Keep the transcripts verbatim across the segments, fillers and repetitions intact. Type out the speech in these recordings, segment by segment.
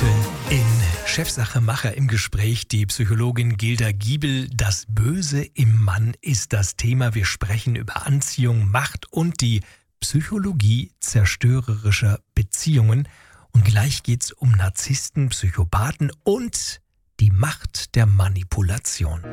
Heute in Chefsache Macher im Gespräch die Psychologin Gilda Giebel. Das Böse im Mann ist das Thema. Wir sprechen über Anziehung, Macht und die Psychologie zerstörerischer Beziehungen. Und gleich geht's um Narzissten, Psychopathen und die Macht der Manipulation.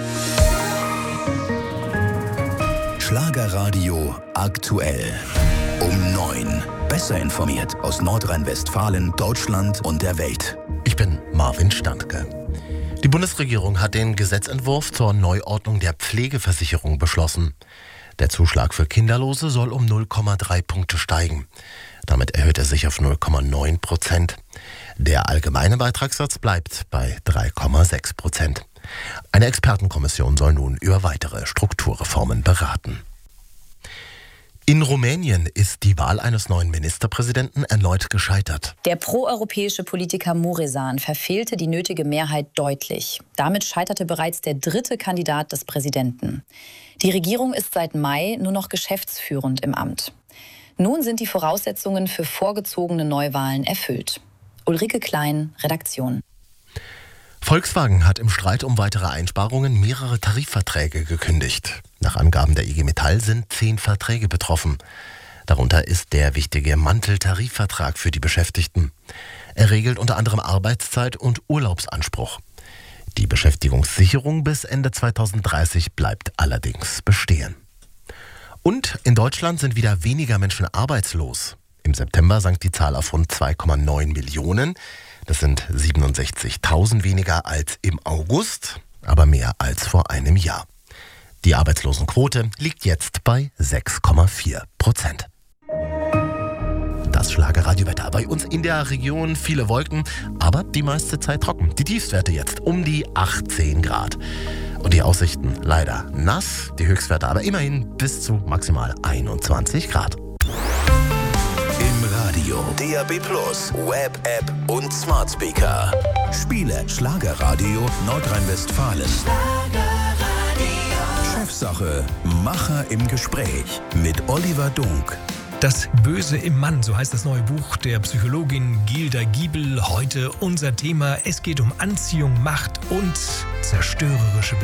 Schlagerradio aktuell. Um neun. Besser informiert aus Nordrhein-Westfalen, Deutschland und der Welt. Ich bin Marvin Standke. Die Bundesregierung hat den Gesetzentwurf zur Neuordnung der Pflegeversicherung beschlossen. Der Zuschlag für Kinderlose soll um null Komma drei Punkte steigen. Damit erhöht er sich auf null Komma neun Prozent. Der allgemeine Beitragssatz bleibt bei drei Komma sechs Prozent. Eine Expertenkommission soll nun über weitere Strukturreformen beraten. In Rumänien ist die Wahl eines neuen Ministerpräsidenten erneut gescheitert. Der proeuropäische Politiker Mureșan verfehlte die nötige Mehrheit deutlich. Damit scheiterte bereits der dritte Kandidat des Präsidenten. Die Regierung ist seit Mai nur noch geschäftsführend im Amt. Nun sind die Voraussetzungen für vorgezogene Neuwahlen erfüllt. Ulrike Klein, Redaktion. Volkswagen hat im Streit um weitere Einsparungen mehrere Tarifverträge gekündigt. Nach Angaben der I G Metall sind zehn Verträge betroffen. Darunter ist der wichtige Manteltarifvertrag für die Beschäftigten. Er regelt unter anderem Arbeitszeit und Urlaubsanspruch. Die Beschäftigungssicherung bis Ende zweitausenddreißig bleibt allerdings bestehen. Und in Deutschland sind wieder weniger Menschen arbeitslos. Im September sank die Zahl auf rund zwei Komma neun Millionen. Das sind siebenundsechzigtausend weniger als im August, aber mehr als vor einem Jahr. Die Arbeitslosenquote liegt jetzt bei sechs Komma vier Prozent. Das Schlagerradiowetter. Bei uns in der Region viele Wolken, aber die meiste Zeit trocken. Die Tiefstwerte jetzt um die achtzehn Grad. Und die Aussichten leider nass, die Höchstwerte aber immerhin bis zu maximal einundzwanzig Grad. Im Radio, D A B Plus, Web, App und Smart Speaker. Spiele Schlagerradio Nordrhein-Westfalen. Chefsache Macher im Gespräch mit Oliver Dunk. Das Böse im Mann, so heißt das neue Buch der Psychologin Gilda Giebel. Heute unser Thema. Es geht um Anziehung, Macht und zerstörerische Beziehungen.